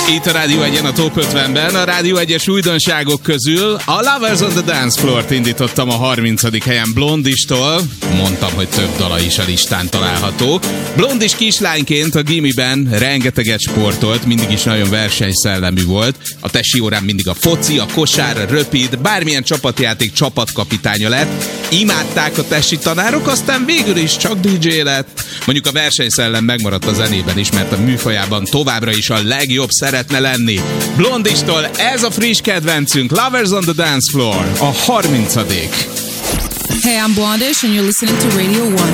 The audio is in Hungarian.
Itt a Rádió 1-en a Top 50-ben, a Rádió 1-es újdonságok közül a Lovers on the Dance Floor-t indítottam a 30. helyen Blondistól. Mondtam, hogy több dala is a listán található. Blondis kislányként a gimiben rengeteget sportolt, mindig is nagyon versenyszellemű volt. A tesi órán mindig a foci, a kosár, a röpid, bármilyen csapatjáték csapatkapitánya lett. Imádták a tesi tanárok, aztán végül is csak DJ lett. Mondjuk a versenyszellem megmaradt a zenében is, mert a műfajában továbbra is a legjobb szeretne lenni. Blondistól ez a friss kedvencünk, Lovers on the Dance Floor, a 30. Hey, I'm Blondish and you're listening to Radio 1.